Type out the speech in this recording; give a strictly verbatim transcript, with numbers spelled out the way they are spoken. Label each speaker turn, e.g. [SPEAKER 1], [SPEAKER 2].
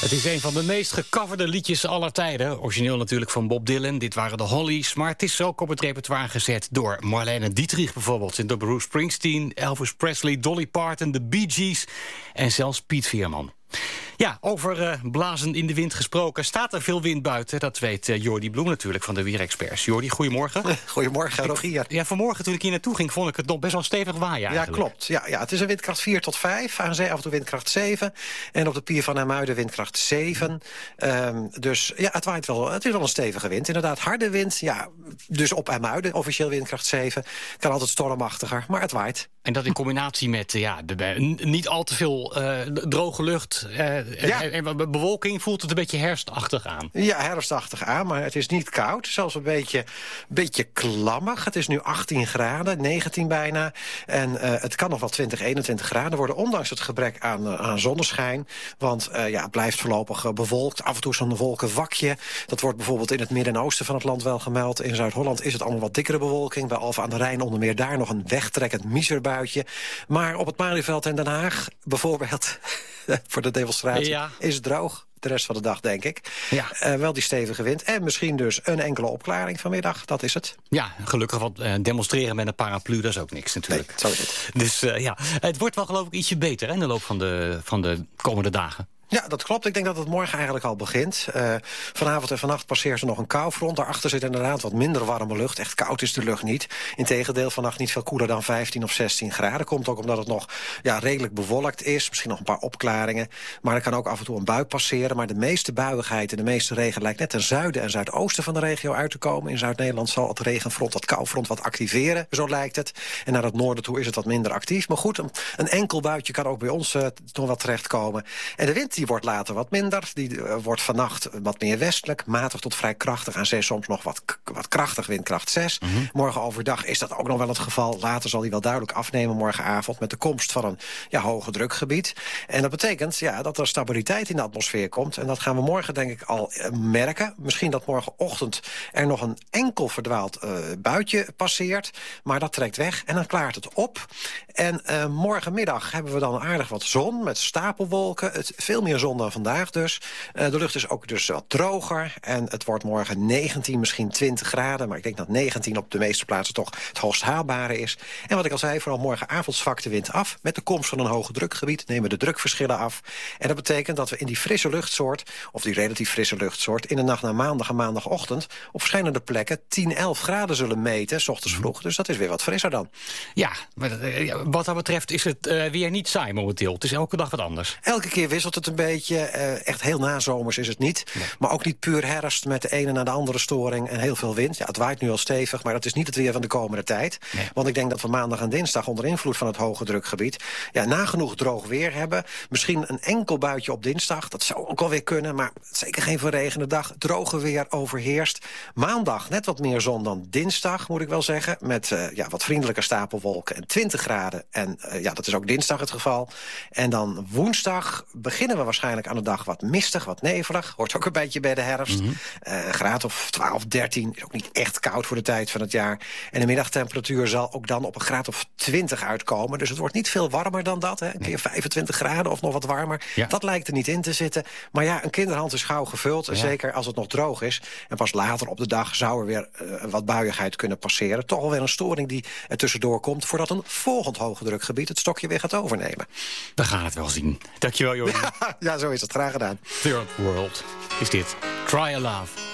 [SPEAKER 1] Het is een van de meest gecoverde liedjes aller tijden. Origineel natuurlijk van Bob Dylan. Dit waren de Hollies. Maar het is ook op het repertoire gezet door Marlene Dietrich bijvoorbeeld. En door Bruce Springsteen, Elvis Presley, Dolly Parton, de Bee Gees en zelfs Piet Veerman. Ja, over uh, blazen in de wind gesproken. Staat er veel wind buiten? Dat weet uh, Jordi Bloem natuurlijk van de Weerexperts. Jordi, goedemorgen.
[SPEAKER 2] Goedemorgen, Rogier.
[SPEAKER 1] Ja, vanmorgen toen ik hier naartoe ging, vond ik het nog best wel stevig waaien eigenlijk.
[SPEAKER 2] Ja, klopt. Ja, ja, het is een windkracht vier tot vijf. Aan zee af en toe windkracht zeven. En op de pier van Hermuiden windkracht zeven. Um, dus ja, het waait wel. Het is wel een stevige wind. Inderdaad, harde wind. Ja, dus op Hermuiden officieel windkracht zeven. Kan altijd stormachtiger, maar het waait.
[SPEAKER 1] En dat in combinatie met ja, de, de, niet al te veel uh, droge lucht uh, ja. en, en bewolking, voelt het een beetje herfstachtig aan.
[SPEAKER 2] Ja, herfstachtig aan, maar het is niet koud. Zelfs een beetje, beetje klammig. Het is nu achttien graden, negentien bijna. En uh, het kan nog wel twintig, eenentwintig graden worden, ondanks het gebrek aan, uh, aan zonneschijn. Want uh, ja, het blijft voorlopig uh, bewolkt. Af en toe zo'n wolkenwakje. Dat wordt bijvoorbeeld in het midden en oosten van het land wel gemeld. In Zuid-Holland is het allemaal wat dikkere bewolking. Bij Alphen aan de Rijn onder meer daar nog een wegtrekkend miserbuitje. Maar op het Malieveld en Den Haag bijvoorbeeld voor de demonstratie ja. is het droog. De rest van de dag, denk ik. Ja. Uh, wel die stevige wind. En misschien dus een enkele opklaring vanmiddag. Dat is het.
[SPEAKER 1] Ja, gelukkig. Want uh, demonstreren met een paraplu, dat is ook niks natuurlijk.
[SPEAKER 2] Nee, zo is het.
[SPEAKER 1] Dus uh, ja, het wordt wel geloof ik ietsje beter hè, in de loop van de, van de komende dagen.
[SPEAKER 2] Ja, dat klopt. Ik denk dat het morgen eigenlijk al begint. Uh, vanavond en vannacht passeert er nog een koufront. Daarachter zit inderdaad wat minder warme lucht. Echt koud is de lucht niet. Integendeel, vannacht niet veel koeler dan vijftien of zestien graden. Komt ook omdat het nog ja, redelijk bewolkt is. Misschien nog een paar opklaringen. Maar er kan ook af en toe een bui passeren. Maar de meeste buiigheid en de meeste regen lijkt net ten zuiden en zuidoosten van de regio uit te komen. In Zuid-Nederland zal het regenfront, dat koufront, wat activeren. Zo lijkt het. En naar het noorden toe is het wat minder actief. Maar goed, een, een enkel buitje kan ook bij ons uh, nog wel terechtkomen. En de wind die wordt later wat minder. Die uh, wordt vannacht wat meer westelijk. Matig tot vrij krachtig. Aan zee soms nog wat, wat krachtig, windkracht zes. Mm-hmm. Morgen overdag is dat ook nog wel het geval. Later zal die wel duidelijk afnemen morgenavond met de komst van een ja, hoge drukgebied. En dat betekent ja, dat er stabiliteit in de atmosfeer komt. En dat gaan we morgen denk ik al uh, merken. Misschien dat morgenochtend er nog een enkel verdwaald uh, buitje passeert. Maar dat trekt weg en dan klaart het op. En uh, morgenmiddag hebben we dan aardig wat zon met stapelwolken. Het, veel meer zon dan vandaag dus. Uh, de lucht is ook dus wat droger. En het wordt morgen negentien, misschien twintig graden. Maar ik denk dat negentien op de meeste plaatsen toch het hoogst haalbare is. En wat ik al zei, vooral morgenavond zwakt de wind af. Met de komst van een hoge drukgebied nemen de drukverschillen af. En dat betekent dat we in die frisse luchtsoort, of die relatief frisse luchtsoort, in de nacht naar maandag en maandagochtend op verschillende plekken tien, elf graden zullen meten, 's ochtends vroeg. Dus dat is weer wat frisser dan.
[SPEAKER 1] Ja, maar wat dat betreft is het uh, weer niet saai momenteel. Het is elke dag wat anders.
[SPEAKER 2] Elke keer wisselt het een beetje. Uh, echt heel nazomers is het niet. Nee. Maar ook niet puur herfst met de ene naar de andere storing en heel veel wind. Ja, het waait nu al stevig, maar dat is niet het weer van de komende tijd. Nee. Want ik denk dat we maandag en dinsdag onder invloed van het hoge drukgebied ja, nagenoeg droog weer hebben. Misschien een enkel buitje op dinsdag. Dat zou ook wel weer kunnen, maar zeker geen verregende dag. Droge weer overheerst. Maandag net wat meer zon dan dinsdag, moet ik wel zeggen. Met uh, ja, wat vriendelijke stapelwolken en twintig graden. En uh, ja, dat is ook dinsdag het geval. En dan woensdag beginnen we waarschijnlijk aan de dag wat mistig, wat nevelig. Hoort ook een beetje bij de herfst. Mm-hmm. Uh, een graad of twaalf, dertien. Is ook niet echt koud voor de tijd van het jaar. En de middagtemperatuur zal ook dan op een graad of twintig uitkomen. Dus het wordt niet veel warmer dan dat. Hè. Een keer vijfentwintig graden of nog wat warmer. Ja. Dat lijkt er niet in te zitten. Maar ja, een kinderhand is gauw gevuld. Ja. Zeker als het nog droog is. En pas later op de dag zou er weer uh, wat buiigheid kunnen passeren. Toch alweer een storing die er tussendoor komt, voordat een volgend hoogdrukgebied het stokje weer gaat overnemen.
[SPEAKER 1] We gaan het wel zien. Dankjewel, Jordi.
[SPEAKER 2] Ja, ja, zo is het. Graag gedaan.
[SPEAKER 1] Third World is dit. Try a Love.